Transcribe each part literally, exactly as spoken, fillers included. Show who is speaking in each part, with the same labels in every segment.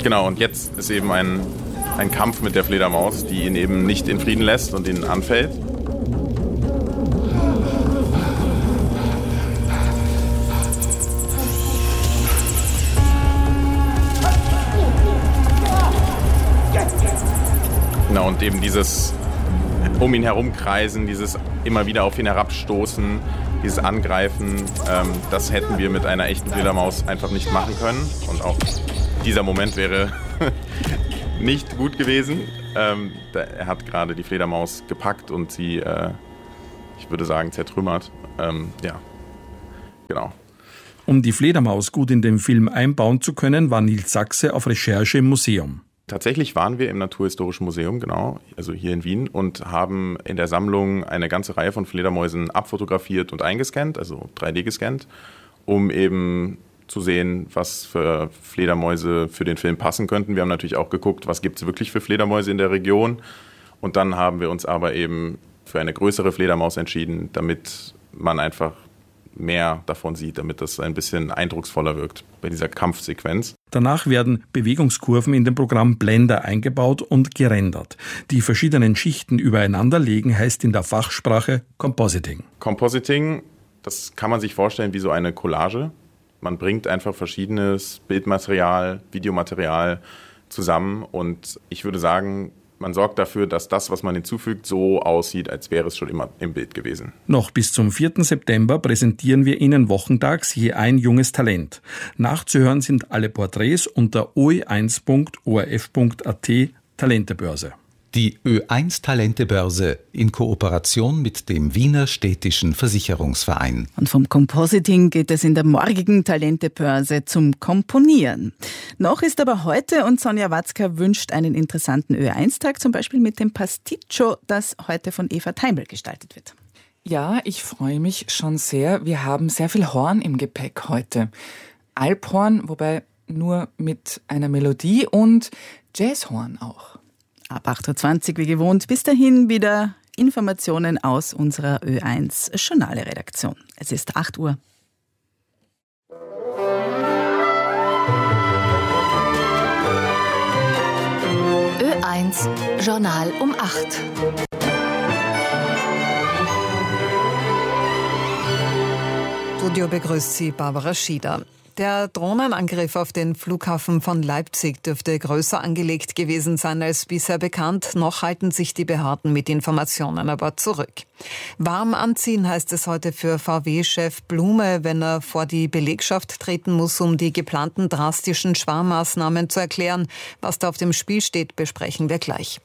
Speaker 1: Genau, und jetzt ist eben ein, ein Kampf mit der Fledermaus, die ihn eben nicht in Frieden lässt und ihn anfällt. Genau, und eben dieses um ihn herumkreisen, dieses immer wieder auf ihn herabstoßen, dieses Angreifen, ähm, das hätten wir mit einer echten Fledermaus einfach nicht machen können. Und auch dieser Moment wäre nicht gut gewesen. Ähm, da, er hat gerade die Fledermaus gepackt und sie, äh, ich würde sagen, zertrümmert. Ähm, ja, genau.
Speaker 2: Um die Fledermaus gut in den Film einbauen zu können, war Nils Sachse auf Recherche im Museum.
Speaker 1: Tatsächlich waren wir im Naturhistorischen Museum, genau, also hier in Wien, und haben in der Sammlung eine ganze Reihe von Fledermäusen abfotografiert und eingescannt, also drei D gescannt, um eben zu sehen, was für Fledermäuse für den Film passen könnten. Wir haben natürlich auch geguckt, was gibt es wirklich für Fledermäuse in der Region. Und dann haben wir uns aber eben für eine größere Fledermaus entschieden, damit man einfach mehr davon sieht, damit das ein bisschen eindrucksvoller wirkt bei dieser Kampfsequenz.
Speaker 2: Danach werden Bewegungskurven in dem Programm Blender eingebaut und gerendert. Die verschiedenen Schichten übereinander legen heißt in der Fachsprache Compositing.
Speaker 1: Compositing, das kann man sich vorstellen wie so eine Collage. Man bringt einfach verschiedenes Bildmaterial, Videomaterial zusammen und ich würde sagen, man sorgt dafür, dass das, was man hinzufügt, so aussieht, als wäre es schon immer im Bild gewesen.
Speaker 2: Noch bis zum vierten September präsentieren wir Ihnen wochentags je ein junges Talent. Nachzuhören sind alle Porträts unter o e eins punkt o r f punkt a t Talentebörse.
Speaker 3: Die Ö eins Talentebörse in Kooperation mit dem Wiener Städtischen Versicherungsverein.
Speaker 4: Und vom Compositing geht es in der morgigen Talentebörse zum Komponieren. Noch ist aber heute und Sonja Watzka wünscht einen interessanten Ö eins Tag, zum Beispiel mit dem Pasticcio, das heute von Eva Teimel gestaltet wird.
Speaker 5: Ja, ich freue mich schon sehr. Wir haben sehr viel Horn im Gepäck heute. Alphorn, wobei nur mit einer Melodie, und Jazzhorn auch.
Speaker 4: Ab acht Uhr zwanzig wie gewohnt. Bis dahin wieder Informationen aus unserer Ö eins Journale-Redaktion. Es ist acht Uhr.
Speaker 6: Ö eins Journal um acht.
Speaker 7: Studio begrüßt Sie Barbara Schieder. Der Drohnenangriff auf den Flughafen von Leipzig dürfte größer angelegt gewesen sein als bisher bekannt. Noch halten sich die Behörden mit Informationen aber zurück. Warm anziehen heißt es heute für V W-Chef Blume, wenn er vor die Belegschaft treten muss, um die geplanten drastischen Sparmaßnahmen zu erklären. Was da auf dem Spiel steht, besprechen wir gleich.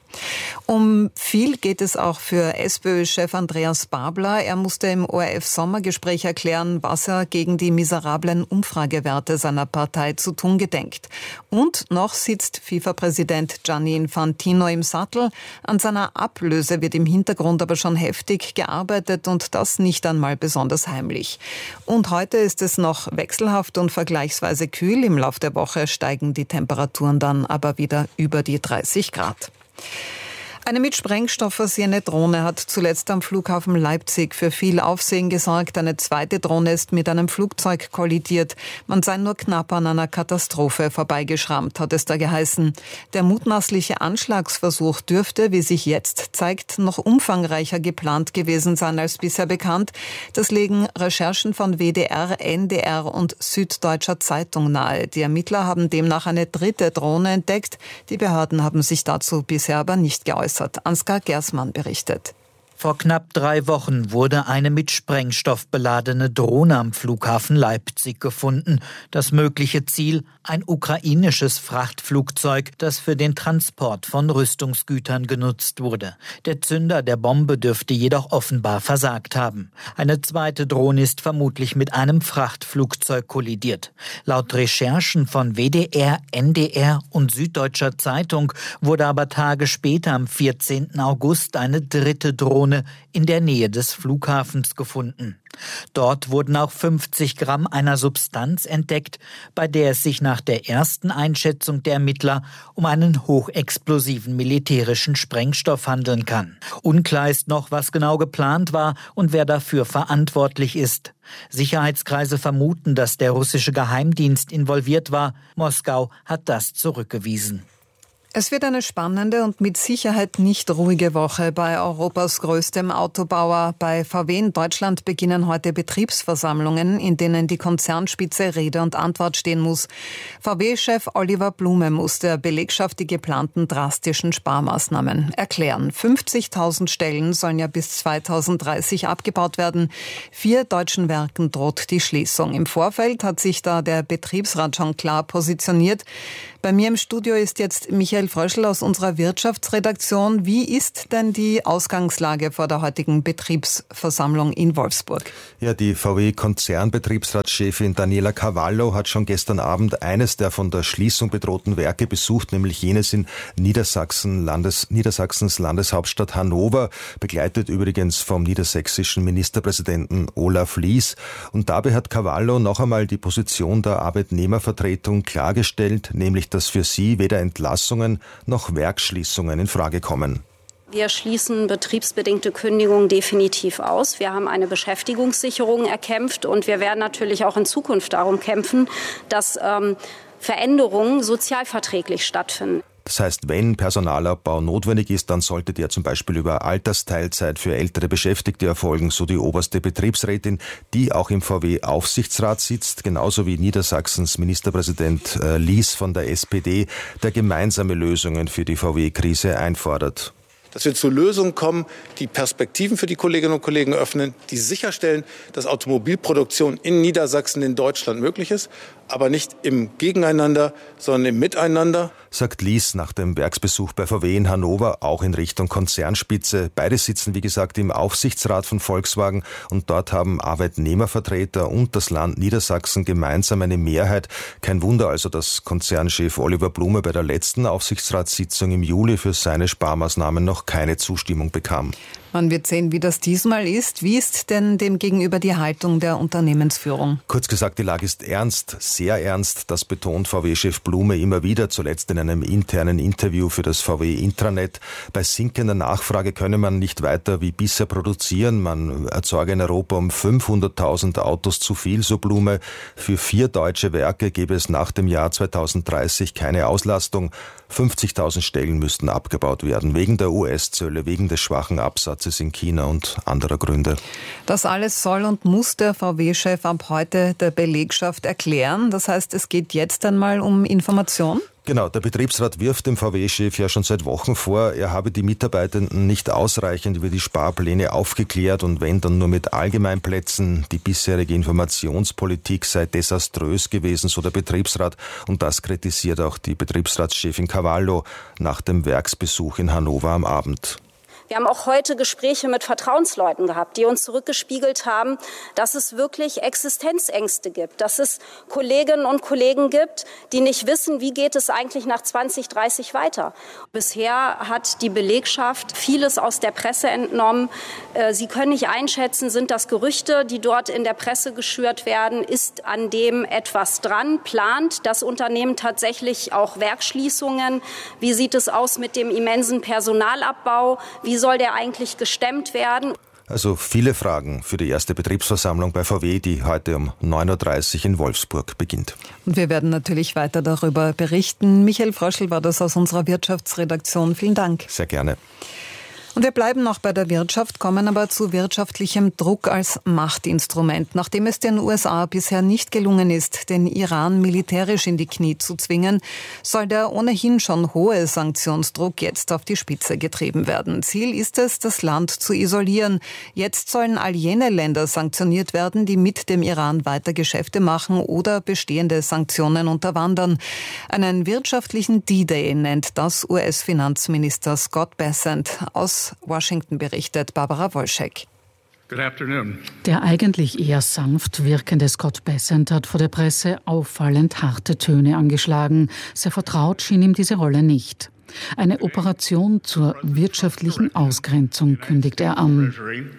Speaker 7: Um viel geht es auch für SPÖ-Chef Andreas Babler. Er musste im O R F-Sommergespräch erklären, was er gegen die miserablen Umfragewerte seiner Partei zu tun gedenkt. Und noch sitzt FIFA-Präsident Gianni Infantino im Sattel. An seiner Ablöse wird im Hintergrund aber schon heftig gearbeitet und das nicht einmal besonders heimlich. Und heute ist es noch wechselhaft und vergleichsweise kühl. Im Lauf der Woche steigen die Temperaturen dann aber wieder über die dreißig Grad. Eine mit Sprengstoff versehene Drohne hat zuletzt am Flughafen Leipzig für viel Aufsehen gesorgt. Eine zweite Drohne ist mit einem Flugzeug kollidiert. Man sei nur knapp an einer Katastrophe vorbeigeschrammt, hat es da geheißen. Der mutmaßliche Anschlagsversuch dürfte, wie sich jetzt zeigt, noch umfangreicher geplant gewesen sein als bisher bekannt. Das legen Recherchen von W D R, N D R und Süddeutscher Zeitung nahe. Die Ermittler haben demnach eine dritte Drohne entdeckt. Die Behörden haben sich dazu bisher aber nicht geäußert. Ansgar Gersmann berichtet.
Speaker 8: Vor knapp drei Wochen wurde eine mit Sprengstoff beladene Drohne am Flughafen Leipzig gefunden. Das mögliche Ziel: ein ukrainisches Frachtflugzeug, das für den Transport von Rüstungsgütern genutzt wurde. Der Zünder der Bombe dürfte jedoch offenbar versagt haben. Eine zweite Drohne ist vermutlich mit einem Frachtflugzeug kollidiert. Laut Recherchen von W D R, N D R und Süddeutscher Zeitung wurde aber Tage später, am vierzehnten August, eine dritte Drohne in der Nähe des Flughafens gefunden. Dort wurden auch fünfzig Gramm einer Substanz entdeckt, bei der es sich nach der ersten Einschätzung der Ermittler um einen hochexplosiven militärischen Sprengstoff handeln kann. Unklar ist noch, was genau geplant war und wer dafür verantwortlich ist. Sicherheitskreise vermuten, dass der russische Geheimdienst involviert war. Moskau hat das zurückgewiesen.
Speaker 7: Es wird eine spannende und mit Sicherheit nicht ruhige Woche bei Europas größtem Autobauer. Bei V W in Deutschland beginnen heute Betriebsversammlungen, in denen die Konzernspitze Rede und Antwort stehen muss. V W-Chef Oliver Blume muss der Belegschaft die geplanten drastischen Sparmaßnahmen erklären. fünfzigtausend Stellen sollen ja bis zweitausenddreißig abgebaut werden. Vier deutschen Werken droht die Schließung. Im Vorfeld hat sich da der Betriebsrat schon klar positioniert. Bei mir im Studio ist jetzt Michael Fröschl aus unserer Wirtschaftsredaktion. Wie ist denn die Ausgangslage vor der heutigen Betriebsversammlung in Wolfsburg?
Speaker 9: Ja, die V W-Konzernbetriebsratschefin Daniela Cavallo hat schon gestern Abend eines der von der Schließung bedrohten Werke besucht, nämlich jenes in Niedersachsen, Landes, Niedersachsens Landeshauptstadt Hannover, begleitet übrigens vom niedersächsischen Ministerpräsidenten Olaf Lies. Und dabei hat Cavallo noch einmal die Position der Arbeitnehmervertretung klargestellt, nämlich dass für sie weder Entlassungen noch Werksschließungen in Frage kommen.
Speaker 10: Wir schließen betriebsbedingte Kündigungen definitiv aus. Wir haben eine Beschäftigungssicherung erkämpft und wir werden natürlich auch in Zukunft darum kämpfen, dass ähm, Veränderungen sozialverträglich stattfinden.
Speaker 9: Das heißt, wenn Personalabbau notwendig ist, dann sollte der zum Beispiel über Altersteilzeit für ältere Beschäftigte erfolgen, so die oberste Betriebsrätin, die auch im V W-Aufsichtsrat sitzt, genauso wie Niedersachsens Ministerpräsident äh, Lies von der S P D, der gemeinsame Lösungen für die V W-Krise einfordert.
Speaker 11: Dass wir zu Lösungen kommen, die Perspektiven für die Kolleginnen und Kollegen öffnen, die sicherstellen, dass Automobilproduktion in Niedersachsen, in Deutschland möglich ist, aber nicht im Gegeneinander, sondern im Miteinander.
Speaker 9: Sagt Lies nach dem Werksbesuch bei V W in Hannover, auch in Richtung Konzernspitze. Beide sitzen, wie gesagt, im Aufsichtsrat von Volkswagen und dort haben Arbeitnehmervertreter und das Land Niedersachsen gemeinsam eine Mehrheit. Kein Wunder also, dass Konzernchef Oliver Blume bei der letzten Aufsichtsratssitzung im Juli für seine Sparmaßnahmen noch keine Zustimmung bekam.
Speaker 7: Man wird sehen, wie das diesmal ist. Wie ist denn dem gegenüber die Haltung der Unternehmensführung?
Speaker 9: Kurz gesagt, die Lage ist ernst, sehr ernst. Das betont V W-Chef Blume immer wieder, zuletzt in einem internen Interview für das V W-Intranet. Bei sinkender Nachfrage könne man nicht weiter wie bisher produzieren. Man erzeuge in Europa um fünfhunderttausend Autos zu viel, so Blume. Für vier deutsche Werke gäbe es nach dem Jahr zweitausenddreißig keine Auslastung. fünfzigtausend Stellen müssten abgebaut werden, wegen der U S-Zölle, wegen des schwachen Absatzes in China und anderer Gründe.
Speaker 7: Das alles soll und muss der V W-Chef ab heute der Belegschaft erklären. Das heißt, es geht jetzt einmal um Information?
Speaker 9: Genau, der Betriebsrat wirft dem V W-Chef ja schon seit Wochen vor, er habe die Mitarbeitenden nicht ausreichend über die Sparpläne aufgeklärt und wenn dann nur mit Allgemeinplätzen. Die bisherige Informationspolitik sei desaströs gewesen, so der Betriebsrat. Und das kritisiert auch die Betriebsratschefin Cavallo nach dem Werksbesuch in Hannover am Abend.
Speaker 10: Wir haben auch heute Gespräche mit Vertrauensleuten gehabt, die uns zurückgespiegelt haben, dass es wirklich Existenzängste gibt, dass es Kolleginnen und Kollegen gibt, die nicht wissen, wie geht es eigentlich nach zwanzig dreißig weiter. Bisher hat die Belegschaft vieles aus der Presse entnommen. Sie können nicht einschätzen, sind das Gerüchte, die dort in der Presse geschürt werden, ist an dem etwas dran, plant das Unternehmen tatsächlich auch Werksschließungen? Wie sieht es aus mit dem immensen Personalabbau? Wie soll der eigentlich gestemmt werden?
Speaker 9: Also viele Fragen für die erste Betriebsversammlung bei V W, die heute um neun Uhr dreißig in Wolfsburg beginnt.
Speaker 7: Und wir werden natürlich weiter darüber berichten. Michael Fröschl war das aus unserer Wirtschaftsredaktion. Vielen Dank.
Speaker 9: Sehr gerne.
Speaker 7: Und wir bleiben noch bei der Wirtschaft, kommen aber zu wirtschaftlichem Druck als Machtinstrument. Nachdem es den U S A bisher nicht gelungen ist, den Iran militärisch in die Knie zu zwingen, soll der ohnehin schon hohe Sanktionsdruck jetzt auf die Spitze getrieben werden. Ziel ist es, das Land zu isolieren. Jetzt sollen all jene Länder sanktioniert werden, die mit dem Iran weiter Geschäfte machen oder bestehende Sanktionen unterwandern. Einen wirtschaftlichen D-Day nennt das U S-Finanzminister Scott Bessent. Aus Washington berichtet Barbara Wolschek.
Speaker 12: Der eigentlich eher sanft wirkende Scott Bessent hat vor der Presse auffallend harte Töne angeschlagen. Sehr vertraut schien ihm diese Rolle nicht. Eine Operation zur wirtschaftlichen Ausgrenzung kündigt er an.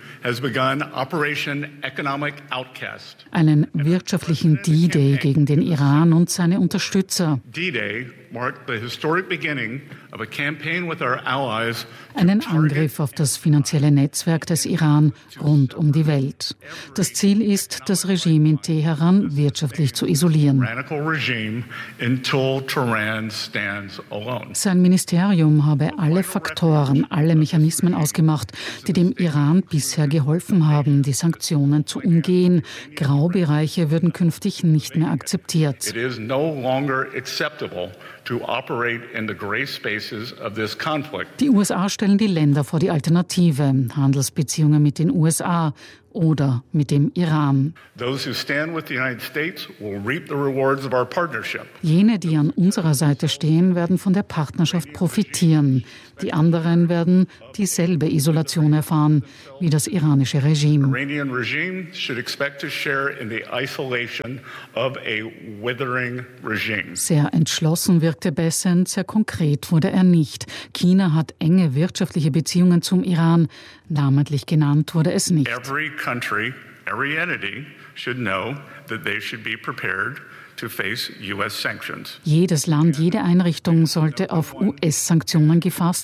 Speaker 12: Einen wirtschaftlichen D-Day gegen den Iran und seine Unterstützer. Einen Angriff auf das finanzielle Netzwerk des Iran rund um die Welt. Das Ziel ist, das Regime in Teheran wirtschaftlich zu isolieren. Sein Ministerium habe alle Faktoren, alle Mechanismen ausgemacht, die dem Iran bisher geholfen haben, die Sanktionen zu umgehen. Graubereiche würden künftig nicht mehr akzeptiert.
Speaker 13: It is no longer acceptable to operate in the gray spaces of this conflict.
Speaker 12: Die U S A stellen die Länder vor die Alternative, Handelsbeziehungen mit den U S A oder mit dem Iran.
Speaker 13: Those who stand with the United States will reap the rewards of our partnership.
Speaker 12: Jene, die an unserer Seite stehen, werden von der Partnerschaft profitieren. Die anderen werden dieselbe Isolation erfahren wie das iranische Regime.
Speaker 13: The Iranian regime should expect to share in the isolation of a withering regime.
Speaker 12: Sehr entschlossen wirkte Bessent, sehr konkret wurde er nicht. China hat enge wirtschaftliche Beziehungen zum Iran. Namentlich genannt wurde es nicht.
Speaker 13: Every country, every entity should know that they should be prepared to face U S sanctions.
Speaker 12: Jedes Land, jede Einrichtung sollte auf U S-Sanktionen gefasst